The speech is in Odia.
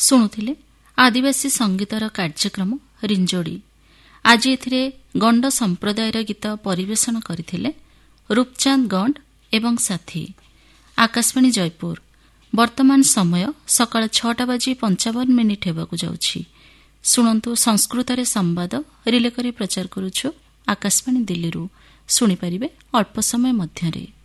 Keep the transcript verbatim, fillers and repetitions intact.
ଶୁଣୁଥିଲେ ଆଦିବାସୀ ସଙ୍ଗୀତର କାର୍ଯ୍ୟକ୍ରମ ରିଞ୍ଜୋଡ଼ି। ଆଜି ଏଥିରେ ଗଣ୍ଡ ସମ୍ପ୍ରଦାୟର ଗୀତ ପରିବେଷଣ କରିଥିଲେ ରୂପଚାନ୍ଦ ଗଣ୍ଡ ଏବଂ ସାଥୀ। ଆକାଶବାଣୀ ଜୟପୁର। ବର୍ତ୍ତମାନ ସମୟ ସକାଳ ଛଅଟା ବାଜି ପଞ୍ଚାବନ ମିନିଟ୍ ହେବାକୁ ଯାଉଛି। ଶୁଣନ୍ତୁ ସଂସ୍କୃତରେ ସମ୍ବାଦ ରିଲେ କରି ପ୍ରଚାର କରୁଛୁ ଆକାଶବାଣୀ ଦିଲ୍ଲୀରୁ। ଶୁଣିପାରିବେ ଅଳ୍ପ ସମୟ ମଧ୍ୟରେ।